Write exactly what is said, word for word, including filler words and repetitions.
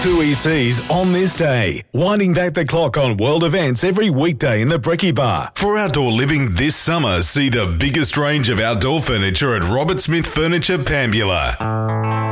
Two E Cs on this day, winding back the clock on world events every weekday in the Brekkie Bar. For outdoor living this summer, see the biggest range of outdoor furniture at Robert Smith Furniture, Pambula.